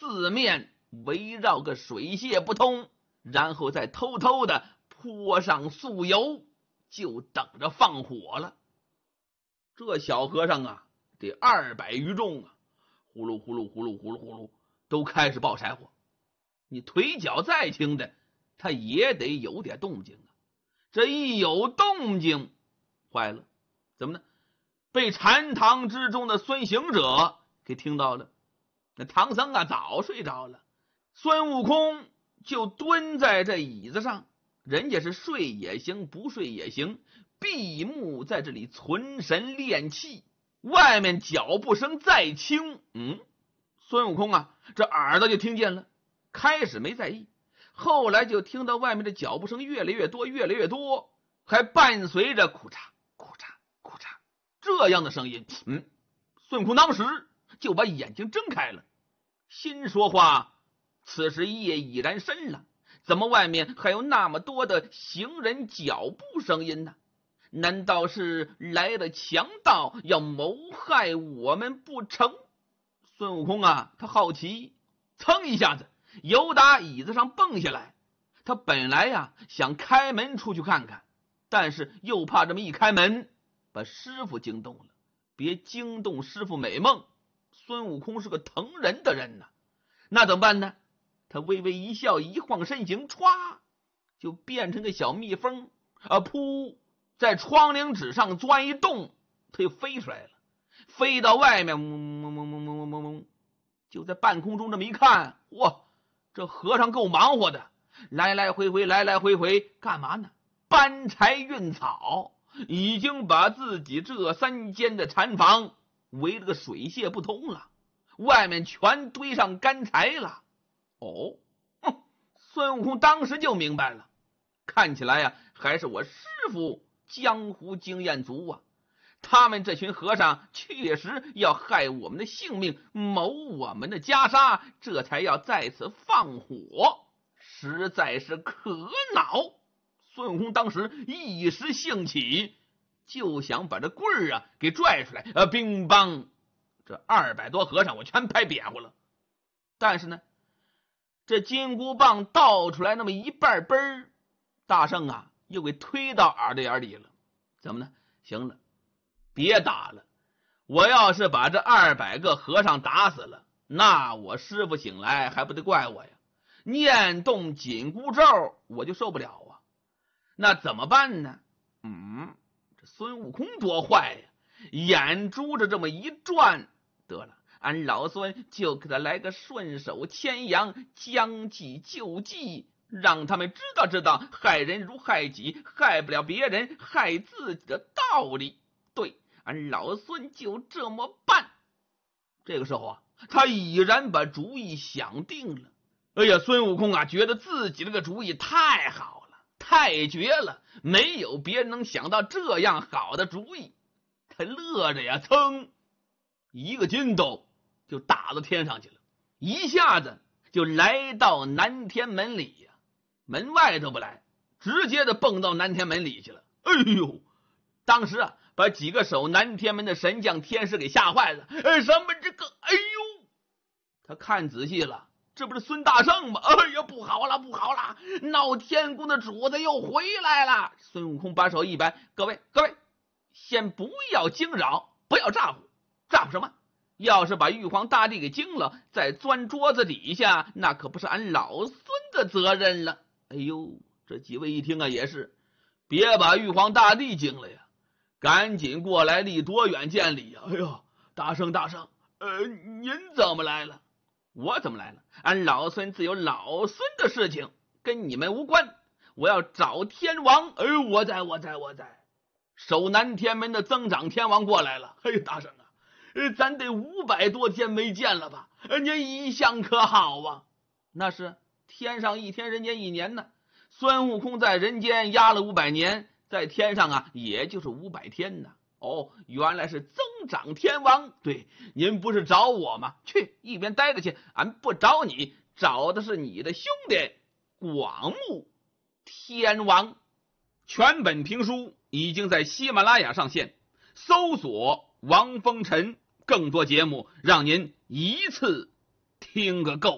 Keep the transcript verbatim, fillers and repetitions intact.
四面围绕个水泄不通，然后再偷偷的泼上素油，就等着放火了。这小和尚啊，得二百余重啊，呼噜呼噜呼噜呼噜呼噜，都开始爆柴火。你腿脚再轻的，他也得有点动静啊。这一有动静，坏了，怎么呢？被禅堂之中的孙行者给听到了。那唐僧啊，早睡着了。孙悟空就蹲在这椅子上，人家是睡也行，不睡也行，闭目在这里存神练气。外面脚步声再轻，嗯，孙悟空啊，这耳朵就听见了。开始没在意，后来就听到外面的脚步声越来越多，越来越多，还伴随着哭嚓哭嚓哭嚓这样的声音。嗯，孙悟空当时就把眼睛睁开了，心说话，此时夜已然深了，怎么外面还有那么多的行人脚步声音呢？难道是来了强盗要谋害我们不成？孙悟空啊，他好奇，噌一下子由打椅子上蹦下来。他本来呀、啊、想开门出去看看，但是又怕这么一开门把师傅惊动了，别惊动师傅美梦。孙悟空是个疼人的人呐、啊，那怎么办呢？他微微一笑，一晃身形，歘就变成个小蜜蜂啊，噗在窗棂纸上钻一洞，他又飞出来了，飞到外面，嗡嗡嗡嗡嗡嗡嗡，就在半空中这么一看，哇，这和尚够忙活的，来来回回来来回回干嘛呢？搬柴运草，已经把自己这三间的禅房围了个水泄不通了，外面全堆上干柴了。哦，哼，孙悟空当时就明白了，看起来呀、啊，还是我师傅江湖经验足啊！他们这群和尚确实要害我们的性命，谋我们的袈裟，这才要再次放火，实在是可恼。孙悟空当时一时兴起，就想把这棍儿啊给拽出来，呃，乒乓，这二百多和尚我全拍扁乎了。但是呢，这金箍棒倒出来那么一半杯儿，大圣啊又给推到耳朵眼里了。怎么呢？行了，别打了，我要是把这二百个和尚打死了，那我师傅醒来还不得怪我呀？念动紧箍咒我就受不了啊！那怎么办呢？嗯，这孙悟空多坏呀！眼珠子这么一转，得了，俺老孙就给他来个顺手牵羊，将计就计，让他们知道知道害人如害己，害不了别人，害自己的道理。对，俺老孙就这么办。这个时候啊，他已然把主意想定了。哎呀，孙悟空啊，觉得自己这个主意太好了，太绝了，没有别人能想到这样好的主意。他乐着呀，噌，一个筋斗就打到天上去了，一下子就来到南天门里呀，门外头不来，直接的蹦到南天门里去了。哎呦，当时啊，把几个守南天门的神将天师给吓坏了。哎，什么这个？哎呦，他看仔细了，这不是孙大圣吗？哎呀，不好了，不好了，闹天宫的主子又回来了。孙悟空把手一摆，各位各位，先不要惊扰，不要咋呼，咋呼什么？要是把玉皇大帝给惊了，再钻桌子底下，那可不是俺老孙的责任了。哎呦，这几位一听啊，也是别把玉皇大帝惊了呀，赶紧过来离多远见礼呀！哎呦，大圣大圣，呃，您怎么来了？我怎么来了？俺老孙自有老孙的事情，跟你们无关。我要找天王。哎呦，我在我在我在。守南天门的增长天王过来了。嘿，大圣啊，呃，咱得五百多天没见了吧？呃，您一向可好啊？那是天上一天，人间一年呢。孙悟空在人间压了五百年，在天上啊，也就是五百天呢。哦，原来是增长天王。对，您不是找我吗？去一边待着去，俺不找你，找的是你的兄弟广目天王。全本评书已经在喜马拉雅上线，搜索王风尘，更多节目让您一次听个够。